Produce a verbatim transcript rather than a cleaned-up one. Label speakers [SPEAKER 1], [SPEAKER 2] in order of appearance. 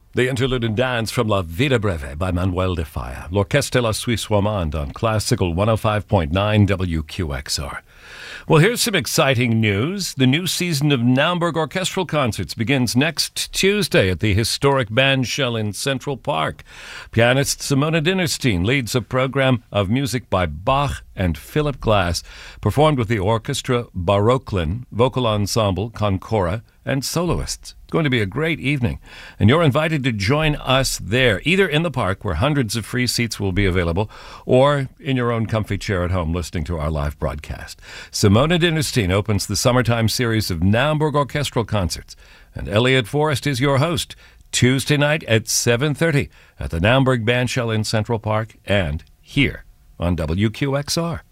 [SPEAKER 1] The interlude and dance from La Vida Breve by Manuel de Falla. L'Orchestre La Suisse Romande on Classical one oh five point nine W Q X R. Well, here's some exciting news. The new season of Naumburg Orchestral Concerts begins next Tuesday at the historic Bandshell in Central Park. Pianist Simona Dinnerstein leads a program of music by Bach and Philip Glass, performed with the orchestra Baroklin, vocal ensemble Concora, and soloists. It's going to be a great evening, and you're invited to join us there, either in the park, where hundreds of free seats will be available, or in your own comfy chair at home listening to our live broadcast. Simona Dinnerstein opens the summertime series of Naumburg Orchestral Concerts, and Elliot Forrest is your host, Tuesday night at seven thirty at the Naumburg Bandshell in Central Park and here on W Q X R.